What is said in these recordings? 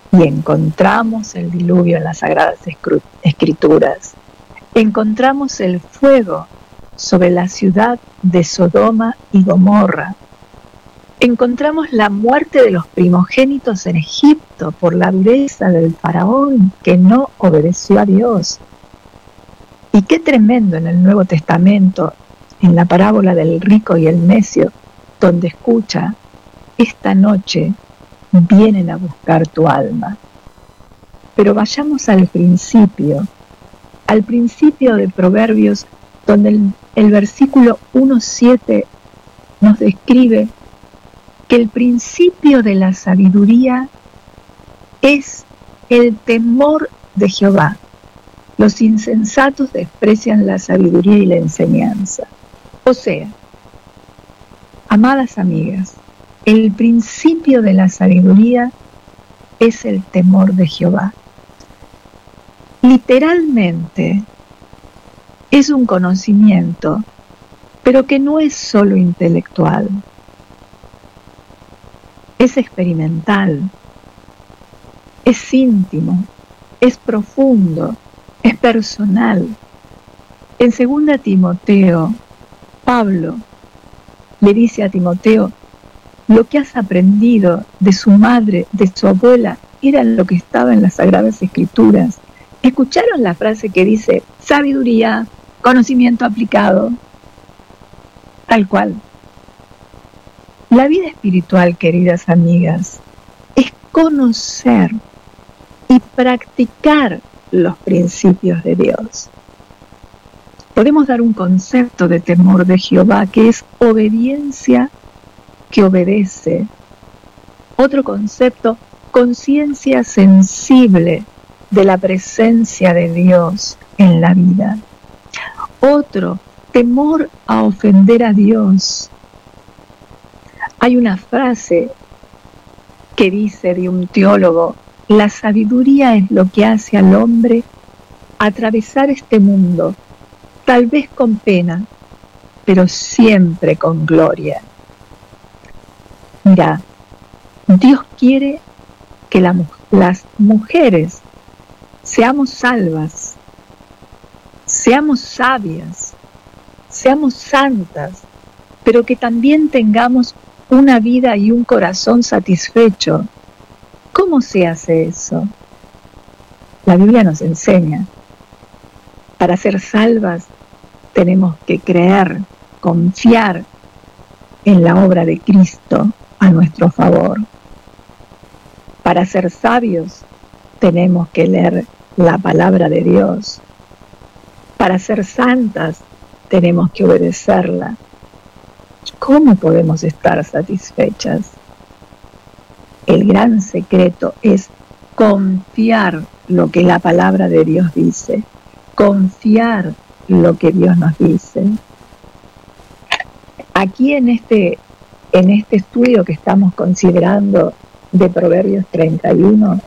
Y encontramos el diluvio en las Sagradas Escrituras. Encontramos el fuego sobre la ciudad de Sodoma y Gomorra. Encontramos la muerte de los primogénitos en Egipto por la dureza del faraón que no obedeció a Dios. Y qué tremendo en el Nuevo Testamento, en la parábola del rico y el necio, donde escucha: esta noche vienen a buscar tu alma. Pero vayamos al principio de Proverbios, donde el versículo 1:7 nos describe que el principio de la sabiduría es el temor de Jehová. Los insensatos desprecian la sabiduría y la enseñanza. O sea, amadas amigas, el principio de la sabiduría es el temor de Jehová. Literalmente, es un conocimiento, pero que no es solo intelectual. Es experimental, es íntimo, es profundo, es personal. En 2 Timoteo, Pablo le dice a Timoteo: lo que has aprendido de su madre, de su abuela, era lo que estaba en las Sagradas Escrituras. ¿Escucharon la frase que dice sabiduría, conocimiento aplicado? Tal cual. La vida espiritual, queridas amigas, es conocer y practicar los principios de Dios. Podemos dar un concepto de temor de Jehová que es obediencia que obedece. Otro concepto, conciencia sensible de la presencia de Dios en la vida. Otro, temor a ofender a Dios. Hay una frase que dice de un teólogo: la sabiduría es lo que hace al hombre atravesar este mundo, tal vez con pena, pero siempre con gloria. Mira, Dios quiere que las mujeres seamos salvas, seamos sabias, seamos santas, pero que también tengamos una vida y un corazón satisfecho. ¿Cómo se hace eso? La Biblia nos enseña. Para ser salvas tenemos que creer, confiar en la obra de Cristo a nuestro favor. Para ser sabios tenemos que leer la palabra de Dios. Para ser santas tenemos que obedecerla. ¿Cómo podemos estar satisfechas? El gran secreto es confiar lo que la palabra de Dios dice, confiar lo que Dios nos dice. Aquí en este estudio que estamos considerando de Proverbios 31,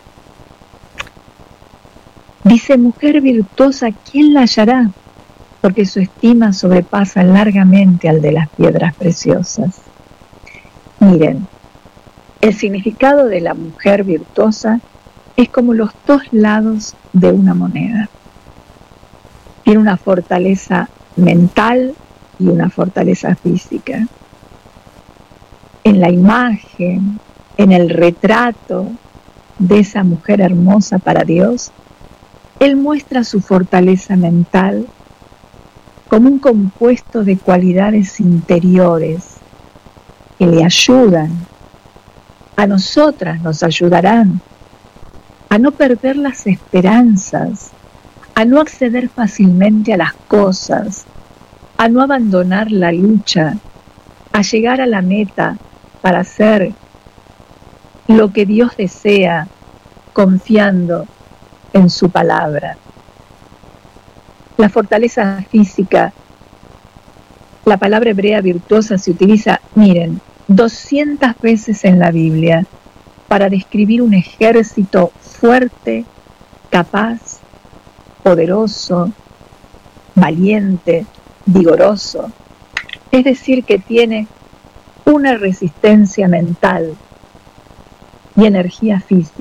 dice: mujer virtuosa, ¿quién la hallará? Porque su estima sobrepasa largamente al de las piedras preciosas. Miren, el significado de la mujer virtuosa es como los dos lados de una moneda. Tiene una fortaleza mental y una fortaleza física. En la imagen, en el retrato de esa mujer hermosa para Dios, Él muestra su fortaleza mental como un compuesto de cualidades interiores que le ayudan, a nosotras nos ayudarán a no perder las esperanzas, a no acceder fácilmente a las cosas, a no abandonar la lucha, a llegar a la meta para hacer lo que Dios desea, confiando en su palabra. La fortaleza física, la palabra hebrea virtuosa se utiliza, miren, 200 veces en la Biblia para describir un ejército fuerte, capaz, poderoso, valiente, vigoroso. Es decir, que tiene una resistencia mental y energía física.